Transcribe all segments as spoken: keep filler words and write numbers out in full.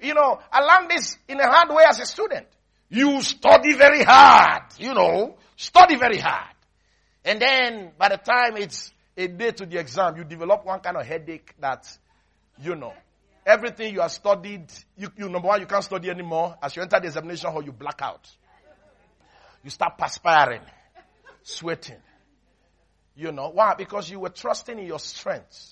you know, I learned this in a hard way as a student. You study very hard, you know, study very hard. And then by the time it's a day to the exam, you develop one kind of headache that, you know, everything you have studied, you, you number one, you can't study anymore. As you enter the examination hall, you black out. You start perspiring, sweating. You know, why? Because you were trusting in your strength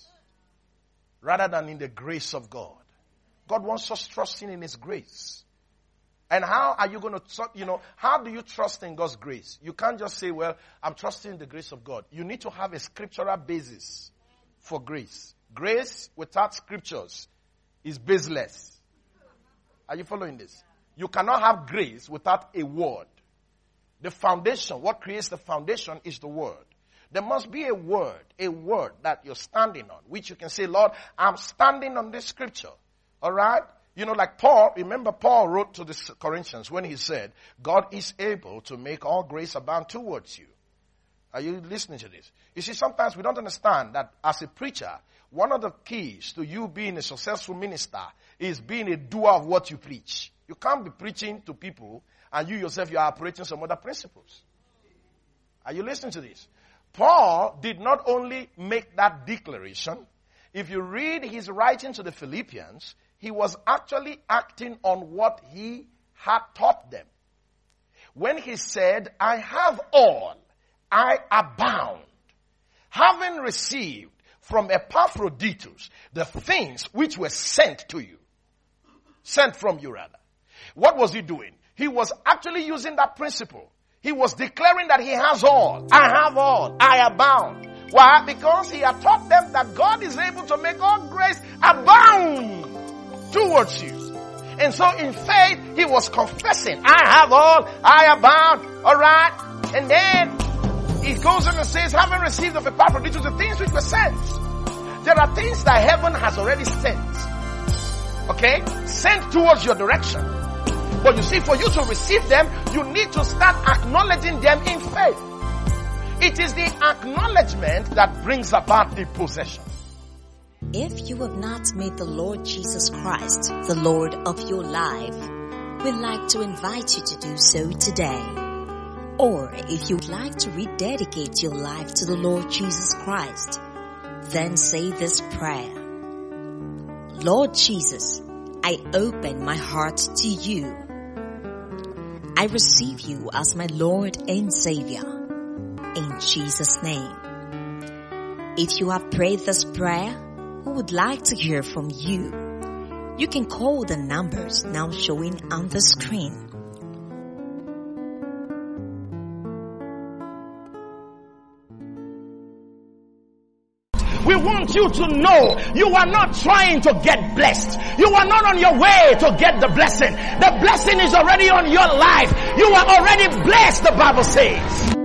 rather than in the grace of God. God wants us trusting in His grace. And how are you going to, you know, how do you trust in God's grace? You can't just say, well, I'm trusting in the grace of God. You need to have a scriptural basis for grace. Grace without scriptures is baseless. Are you following this? You cannot have grace without a word. The foundation, what creates the foundation is the word. There must be a word, a word that you're standing on, which you can say, Lord, I'm standing on this scripture. All right? You know, like Paul, remember Paul wrote to the Corinthians when he said, God is able to make all grace abound towards you. Are you listening to this? You see, sometimes we don't understand that as a preacher, one of the keys to you being a successful minister is being a doer of what you preach. You can't be preaching to people and you yourself, you are operating some other principles. Are you listening to this? Paul did not only make that declaration. If you read his writing to the Philippians, he was actually acting on what he had taught them. When he said, I have all, I abound, having received from Epaphroditus the things which were sent to you. Sent from you rather. What was he doing? He was actually using that principle. He was declaring that he has all. I have all. I abound. Why? Because he had taught them that God is able to make all grace abound towards you. And so in faith, he was confessing, I have all, I abound, alright? And then he goes on and says, having received of Epaphroditus the things which were sent. There are things that heaven has already sent. Okay? Sent towards your direction. But you see, for you to receive them, you need to start acknowledging them in faith. It is the acknowledgement that brings about the possession. If you have not made the Lord Jesus Christ the Lord of your life, we'd like to invite you to do so today. Or if you'd like to rededicate your life to the Lord Jesus Christ, then say this prayer. Lord Jesus, I open my heart to you. I receive you as my Lord and Savior. In Jesus' name. If you have prayed this prayer, we would like to hear from you. You can call the numbers now showing on the screen. We want you to know you are not trying to get blessed. You are not on your way to get the blessing. The blessing is already on your life. You are already blessed, the Bible says.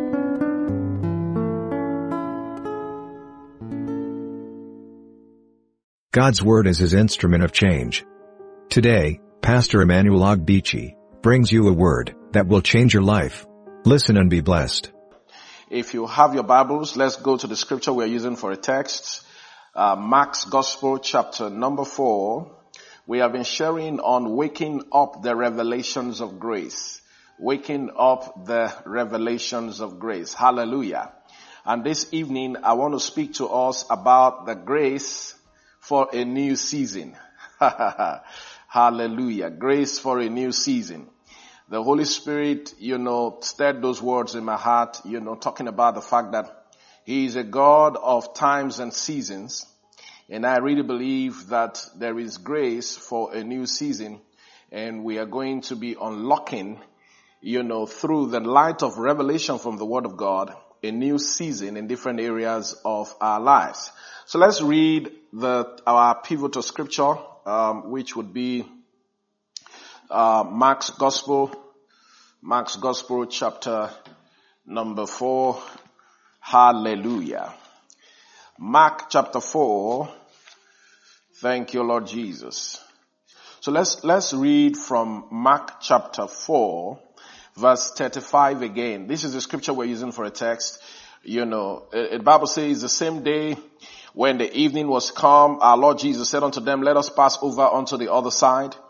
God's Word is His instrument of change. Today, Pastor Emmanuel Ogbechi brings you a word that will change your life. Listen and be blessed. If you have your Bibles, let's go to the scripture we're using for a text. Uh, Mark's Gospel, chapter number four. We have been sharing on waking up the revelations of grace. Waking up the revelations of grace. Hallelujah. And this evening, I want to speak to us about the grace for a new season. Hallelujah. Grace for a new season. The Holy Spirit, you know, stirred those words in my heart, you know, talking about the fact that He is a God of times and seasons. And I really believe that there is grace for a new season. And we are going to be unlocking, you know, through the light of revelation from the Word of God, a new season in different areas of our lives. So let's read the our pivotal scripture, um, which would be uh, Mark's Gospel, Mark's Gospel, chapter number four. Hallelujah. Mark chapter four. Thank you, Lord Jesus. So let's let's read from Mark chapter four, verse thirty-five again. This is the scripture we're using for a text. You know, the Bible says the same day when the evening was come, our Lord Jesus said unto them, let us pass over unto the other side.